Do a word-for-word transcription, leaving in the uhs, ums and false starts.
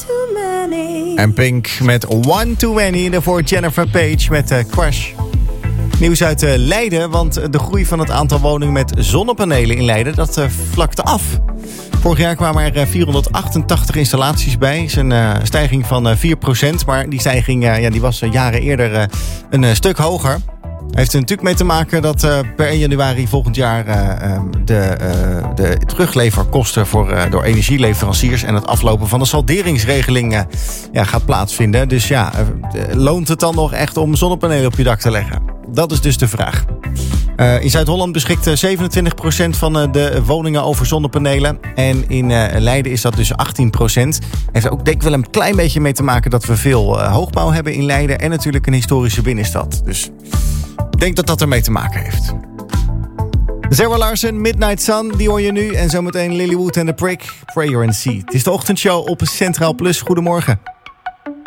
En Pink met One Too Many. Daarvoor Jennifer Page met uh, Crush. Nieuws uit uh, Leiden, want de groei van het aantal woningen met zonnepanelen in Leiden, dat uh, vlakte af. Vorig jaar kwamen er uh, vierhonderdachtentachtig installaties bij. Dat is een uh, stijging van uh, vier procent. Maar die stijging uh, ja, die was uh, jaren eerder uh, een uh, stuk hoger. Heeft er natuurlijk mee te maken dat uh, per één januari volgend jaar uh, um, de, uh, de terugleverkosten voor, uh, door energieleveranciers en het aflopen van de salderingsregeling uh, ja, gaat plaatsvinden. Dus ja, uh, loont het dan nog echt om zonnepanelen op je dak te leggen? Dat is dus de vraag. Uh, in Zuid-Holland beschikt zevenentwintig procent van uh, de woningen over zonnepanelen. En in uh, Leiden is dat dus achttien procent. Heeft er ook denk ik wel een klein beetje mee te maken dat we veel uh, hoogbouw hebben in Leiden. En natuurlijk een historische binnenstad. Dus ik denk dat dat ermee te maken heeft. Zara Larsson, Midnight Sun, die hoor je nu. En zometeen Lilywood en The Prick, Prayer and See. Het is de ochtendshow op Centraal Plus. Goedemorgen.